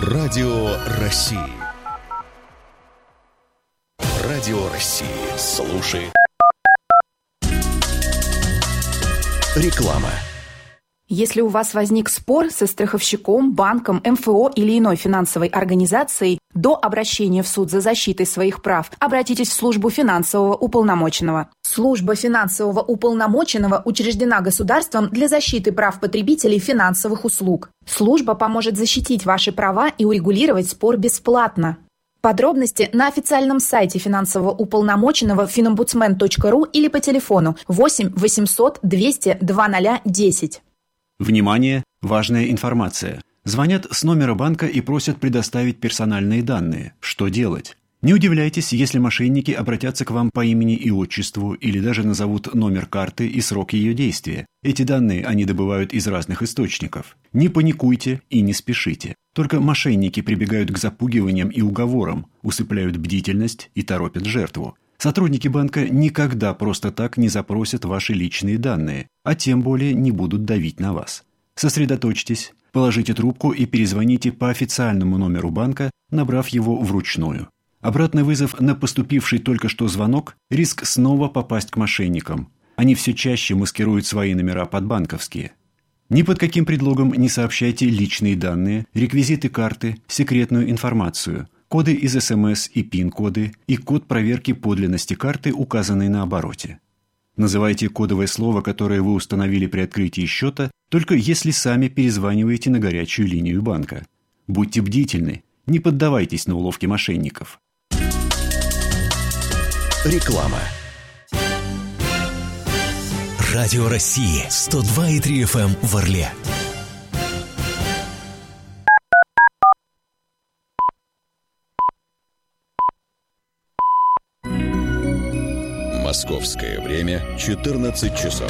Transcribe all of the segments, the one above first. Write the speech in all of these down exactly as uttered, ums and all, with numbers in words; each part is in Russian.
Радио России. Радио России. Слушай. Реклама. Если у вас возник спор со страховщиком, банком, эм эф о или иной финансовой организацией, до обращения в суд за защитой своих прав обратитесь в службу финансового уполномоченного. Служба финансового уполномоченного учреждена государством для защиты прав потребителей финансовых услуг. Служба поможет защитить ваши права и урегулировать спор бесплатно. Подробности на официальном сайте финансового уполномоченного финомбудсмен точка ру или по телефону восемь восемьсот двести два ноль десять. Внимание! Важная информация. Звонят с номера банка и просят предоставить персональные данные. Что делать? Не удивляйтесь, если мошенники обратятся к вам по имени и отчеству или даже назовут номер карты и срок ее действия. Эти данные они добывают из разных источников. Не паникуйте и не спешите. Только мошенники прибегают к запугиваниям и уговорам, усыпляют бдительность и торопят жертву. Сотрудники банка никогда просто так не запросят ваши личные данные, а тем более не будут давить на вас. Сосредоточьтесь, положите трубку и перезвоните по официальному номеру банка, набрав его вручную. Обратный вызов на поступивший только что звонок – риск снова попасть к мошенникам. Они все чаще маскируют свои номера под банковские. Ни под каким предлогом не сообщайте личные данные, реквизиты карты, секретную информацию – коды из эс эм эс и пин-коды и код проверки подлинности карты, указанный на обороте. Называйте кодовое слово, которое вы установили при открытии счета, только если сами перезваниваете на горячую линию банка. Будьте бдительны, не поддавайтесь на уловки мошенников. Реклама. Радио России сто два и три эф эм в Орле. Московское время четырнадцать часов.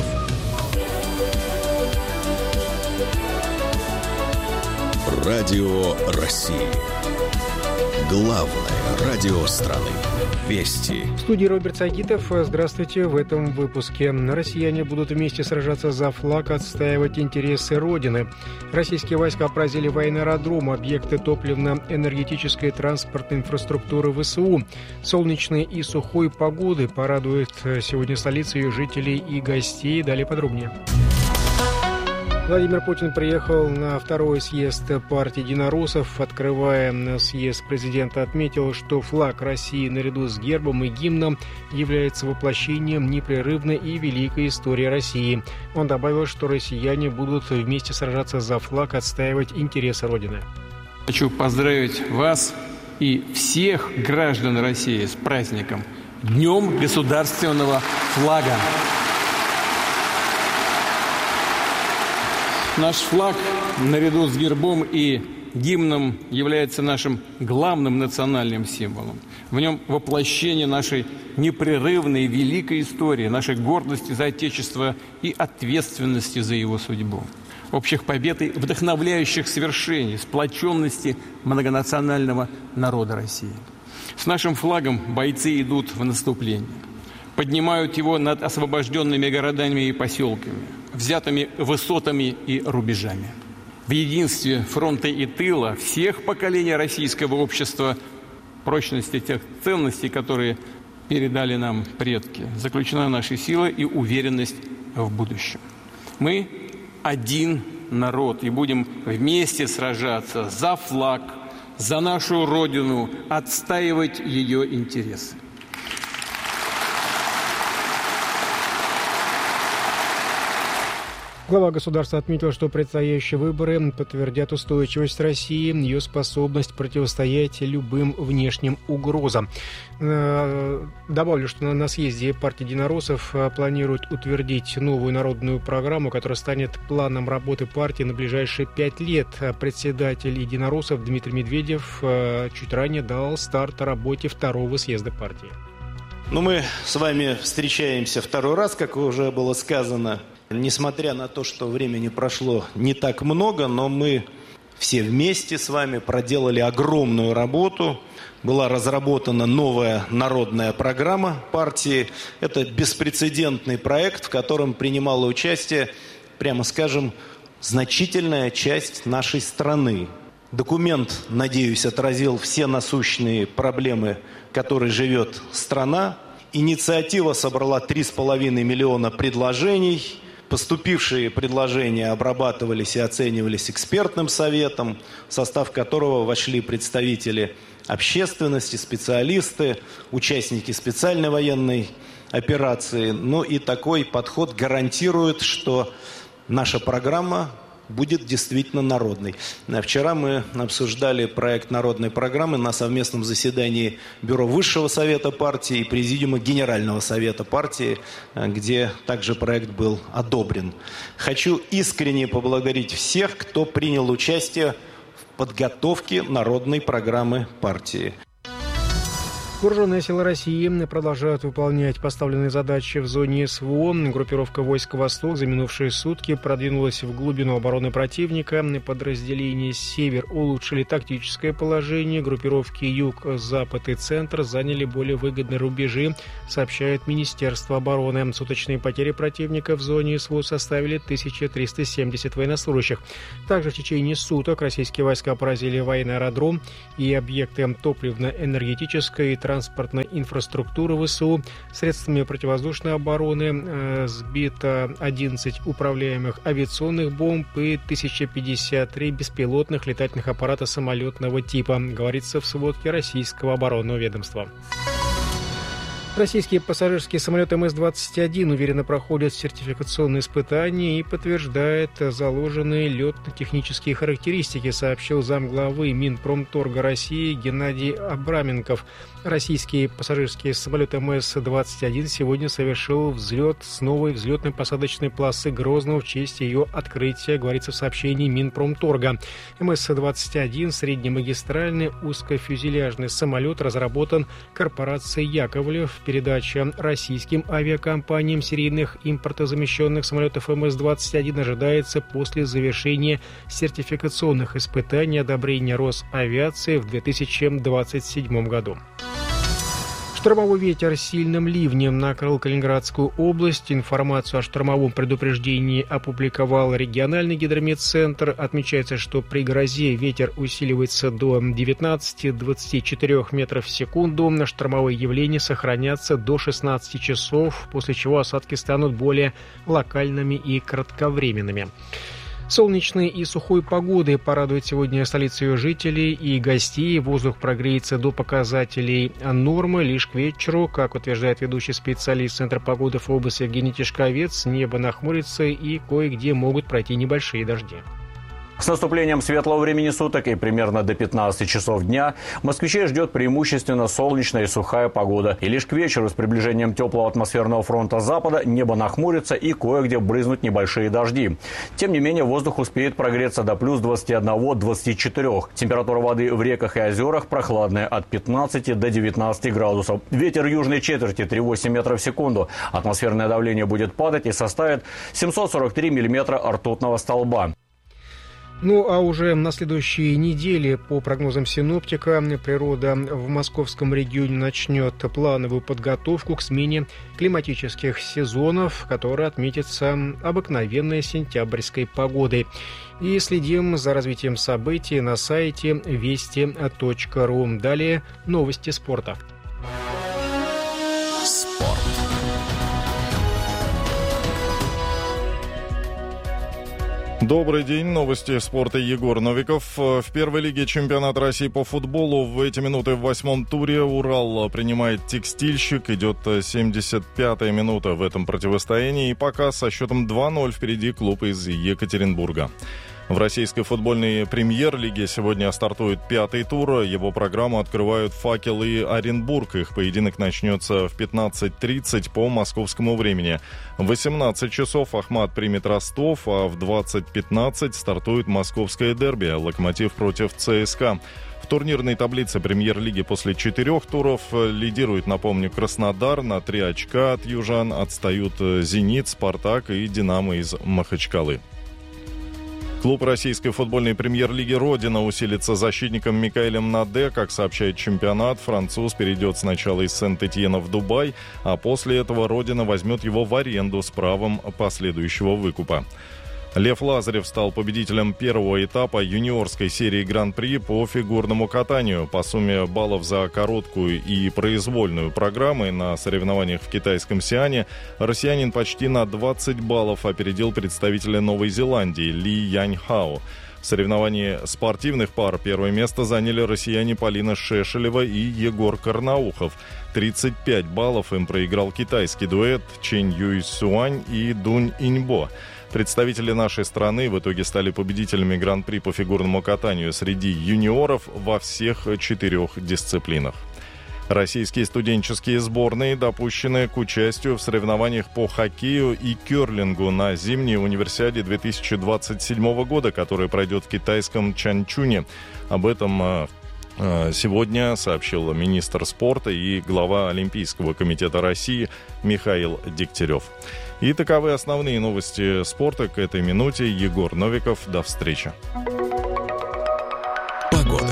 Радио России. Главное радио страны. Вести. В студии Роберт Сагитов. Здравствуйте. В этом выпуске. Россияне будут вместе сражаться за флаг, отстаивать интересы Родины. Российские войска поразили военный аэродром, объекты топливно-энергетической транспортной инфраструктуры вэ эс у. Солнечной и сухой погоды порадует сегодня столицу, ее жителей и гостей. Далее подробнее. Владимир Путин приехал на второй съезд партии единороссов. Открывая съезд, президент отметил, что флаг России наряду с гербом и гимном является воплощением непрерывной и великой истории России. Он добавил, что россияне будут вместе сражаться за флаг, отстаивать интересы Родины. Хочу поздравить вас и всех граждан России с праздником Днем государственного флага. Наш флаг, наряду с гербом и гимном, является нашим главным национальным символом. В нем воплощение нашей непрерывной великой истории, нашей гордости за Отечество и ответственности за его судьбу. Общих побед и вдохновляющих свершений, сплоченности многонационального народа России. С нашим флагом бойцы идут в наступление. Поднимают его над освобожденными городами и поселками, взятыми высотами и рубежами. В единстве фронта и тыла всех поколений российского общества, прочности тех ценностей, которые передали нам предки, заключена наша сила и уверенность в будущем. Мы один народ и будем вместе сражаться за флаг, за нашу Родину, отстаивать ее интересы. Глава государства отметил, что предстоящие выборы подтвердят устойчивость России, ее способность противостоять любым внешним угрозам. Добавлю, что на съезде партии единороссов планируют утвердить новую народную программу, которая станет планом работы партии на ближайшие пять лет. Председатель единороссов Дмитрий Медведев чуть ранее дал старт работе второго съезда партии. Ну, мы с вами встречаемся второй раз, как уже было сказано. Несмотря на то, что времени прошло не так много, но мы все вместе с вами проделали огромную работу. Была разработана новая народная программа партии. Это беспрецедентный проект, в котором принимала участие, прямо скажем, значительная часть нашей страны. Документ, надеюсь, отразил все насущные проблемы, которые живет страна. Инициатива собрала три с половиной миллиона предложений. Поступившие предложения обрабатывались и оценивались экспертным советом, в состав которого вошли представители общественности, специалисты, участники специальной военной операции. Ну и такой подход гарантирует, что наша программа будет действительно народной. Вчера мы обсуждали проект народной программы на совместном заседании Бюро Высшего Совета партии и Президиума Генерального Совета партии, где также проект был одобрен. Хочу искренне поблагодарить всех, кто принял участие в подготовке народной программы партии. Вооруженные силы России продолжают выполнять поставленные задачи в зоне СВО. Группировка войск «Восток» за минувшие сутки продвинулась в глубину обороны противника. Подразделения «Север» улучшили тактическое положение. Группировки «Юг», «Запад» и «Центр» заняли более выгодные рубежи, сообщает Министерство обороны. Суточные потери противника в зоне СВО составили тысяча триста семьдесят военнослужащих. Также в течение суток российские войска поразили военный аэродром и объекты топливно-энергетической и транспортной инфраструктуры ВСУ. Средствами противовоздушной обороны э, сбито одиннадцать управляемых авиационных бомб и тысяча пятьдесят три беспилотных летательных аппарата самолетного типа, говорится в сводке российского оборонного ведомства. Российские пассажирские самолеты эм эс двадцать один уверенно проходят сертификационные испытания и подтверждает заложенные летно-технические характеристики, сообщил замглавы Минпромторга России Геннадий Абраменков. Российский пассажирский самолет эм эс двадцать один сегодня совершил взлет с новой взлетно-посадочной полосы Грозного в честь ее открытия, говорится в сообщении Минпромторга. эм эс двадцать один – среднемагистральный узкофюзеляжный самолет, разработан корпорацией Яковлев. Передача российским авиакомпаниям серийных импортозамещенных самолетов эм эс двадцать один ожидается после завершения сертификационных испытаний и одобрения Росавиации в две тысячи двадцать седьмом году. Штормовой ветер с сильным ливнем накрыл Калининградскую область. Информацию о штормовом предупреждении опубликовал региональный гидрометцентр. Отмечается, что при грозе ветер усиливается до девятнадцати двадцати четырёх метров в секунду. Штормовые явления сохранятся до шестнадцати часов, после чего осадки станут более локальными и кратковременными. Солнечной и сухой погодой порадует сегодня столицу ее жителей и гостей. Воздух прогреется до показателей нормы лишь к вечеру. Как утверждает ведущий специалист Центра погоды в области Евгений Тишковец, небо нахмурится и кое-где могут пройти небольшие дожди. С наступлением светлого времени суток и примерно до пятнадцати часов дня москвичей ждет преимущественно солнечная и сухая погода. И лишь к вечеру с приближением теплого атмосферного фронта запада небо нахмурится и кое-где брызнут небольшие дожди. Тем не менее, воздух успеет прогреться до плюс двадцати одного — двадцати четырёх. Температура воды в реках и озерах прохладная от пятнадцати до девятнадцати градусов. Ветер южной четверти три целых восемь десятых метра в секунду. Атмосферное давление будет падать и составит семьсот сорок три миллиметра ртутного столба. Ну а уже на следующей неделе, по прогнозам синоптика, природа в московском регионе начнет плановую подготовку к смене климатических сезонов, которая отметится обыкновенной сентябрьской погодой. И следим за развитием событий на сайте вести точка ру. Далее новости спорта. Спорт. Добрый день. Новости спорта. Егор Новиков. В первой лиге чемпионата России по футболу в эти минуты в восьмом туре Урал принимает Текстильщик. Идет семьдесят пятая минута в этом противостоянии. И пока со счетом два ноль впереди клуб из Екатеринбурга. В российской футбольной премьер-лиге сегодня стартует пятый тур. Его программу открывают «Факел» и «Оренбург». Их поединок начнется в пятнадцать тридцать по московскому времени. В восемнадцать часов «Ахмат» примет Ростов, а в двадцать пятнадцать стартует московское дерби «Локомотив» против ЦСКА. В турнирной таблице премьер-лиги после четырех туров лидирует, напомню, Краснодар. На три очка от южан отстают «Зенит», «Спартак» и «Динамо» из Махачкалы. Клуб российской футбольной премьер-лиги «Родина» усилится защитником Микаэлем Наде. Как сообщает чемпионат, француз перейдет сначала из Сент-Этьена в Дубай, а после этого «Родина» возьмет его в аренду с правом последующего выкупа. Лев Лазарев стал победителем первого этапа юниорской серии Гран-при по фигурному катанию. По сумме баллов за короткую и произвольную программы на соревнованиях в китайском Сиане россиянин почти на двадцать баллов опередил представителя Новой Зеландии Ли Яньхао. В соревновании спортивных пар первое место заняли россияне Полина Шешелева и Егор Карнаухов. тридцать пять баллов им проиграл китайский дуэт Чэнь Юй Сюань и Дунь Иньбо. Представители нашей страны в итоге стали победителями Гран-при по фигурному катанию среди юниоров во всех четырех дисциплинах. Российские студенческие сборные допущены к участию в соревнованиях по хоккею и керлингу на зимней универсиаде две тысячи двадцать седьмого года, которая пройдет в китайском Чанчуне. Об этом сегодня сообщил министр спорта и глава Олимпийского комитета России Михаил Дегтярев. И таковы основные новости спорта к этой минуте. Егор Новиков. До встречи. Погода.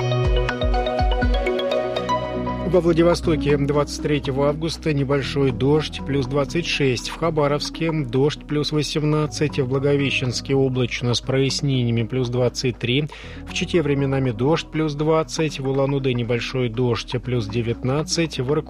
Во Владивостоке двадцать третьего августа небольшой дождь, плюс двадцать шесть. В Хабаровске дождь, плюс восемнадцать. В Благовещенске облачно с прояснениями, плюс двадцать три. В Чите временами дождь, плюс двадцать. В Улан-Удэ небольшой дождь, плюс девятнадцать. В